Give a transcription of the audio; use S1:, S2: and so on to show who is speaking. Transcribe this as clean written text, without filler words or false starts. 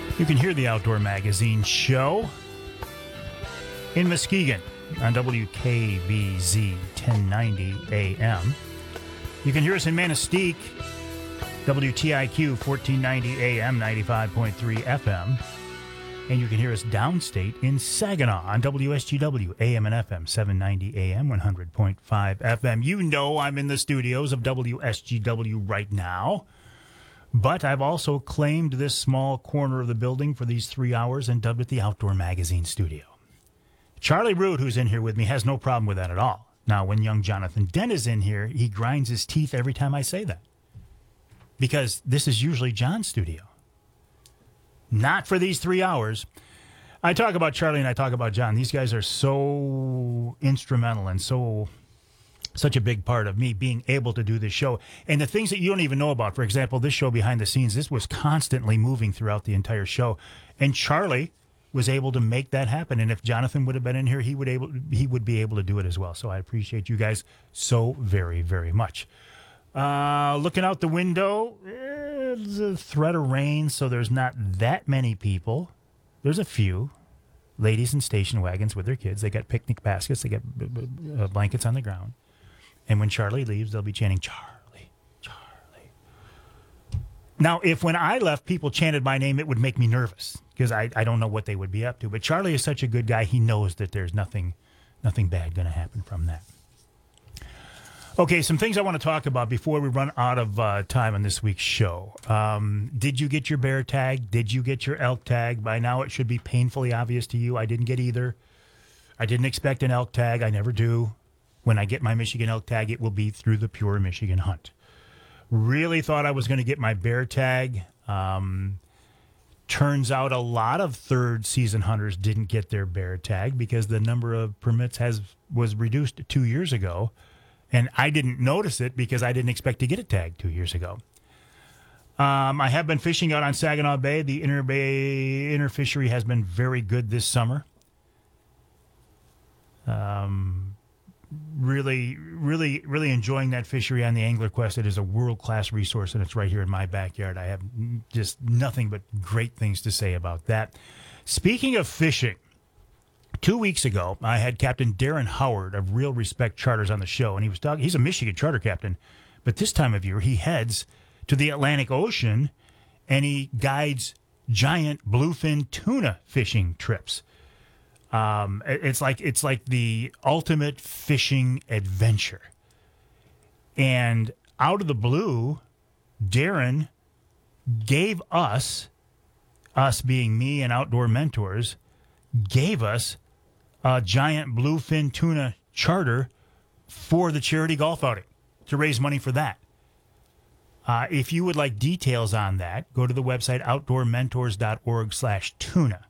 S1: You can hear the Outdoor Magazine show in Muskegon on WKBZ 1090 AM. You can hear us in Manistee, WTIQ 1490 AM, 95.3 FM. And you can hear us downstate in Saginaw on WSGW, AM and FM, 790 AM, 100.5 FM. You know I'm in the studios of WSGW right now. But I've also claimed this small corner of the building for these 3 hours and dubbed it the Outdoor Magazine Studio. Charlie Root, who's in here with me, has no problem with that at all. Now, when young Jonathan Dent is in here, he grinds his teeth every time I say that. Because this is usually John's studio. Not for these 3 hours. I talk about Charlie and I talk about John. These guys are so instrumental and such a big part of me being able to do this show. And the things that you don't even know about, for example, this show behind the scenes, this was constantly moving throughout the entire show. And Charlie was able to make that happen. And if Jonathan would have been in here, he would be able to do it as well. So I appreciate you guys so very, very much. Looking out the window, there's a threat of rain, so there's not that many people. There's a few ladies in station wagons with their kids. They got picnic baskets. They got blankets on the ground. And when Charlie leaves, they'll be chanting, Charlie, Charlie. Now, if when I left, people chanted my name, it would make me nervous because I don't know what they would be up to. But Charlie is such a good guy. He knows that there's nothing bad going to happen from that. Okay, some things I want to talk about before we run out of time on this week's show. Did you get your bear tag? Did you get your elk tag? By now, it should be painfully obvious to you. I didn't get either. I didn't expect an elk tag. I never do. When I get my Michigan elk tag, it will be through the Pure Michigan Hunt. Really thought I was going to get my bear tag. Turns out a lot of third season hunters didn't get their bear tag because the number of permits was reduced 2 years ago. And I didn't notice it because I didn't expect to get a tag 2 years ago. I have been fishing out on Saginaw Bay. The inner fishery has been very good this summer. Really enjoying that fishery on the Angler Quest. It is a world-class resource, and it's right here in my backyard. I have just nothing but great things to say about that. Speaking of fishing, 2 weeks ago, I had Captain Darren Howard of Real Respect Charters on the show, and he's a Michigan charter captain, but this time of year he heads to the Atlantic Ocean, and he guides giant bluefin tuna fishing trips. It's like the ultimate fishing adventure. And out of the blue, Darren gave us being me and Outdoor Mentors, gave us a giant bluefin tuna charter for the charity golf outing to raise money for that. If you would like details on that, go to the website outdoormentors.org/tuna.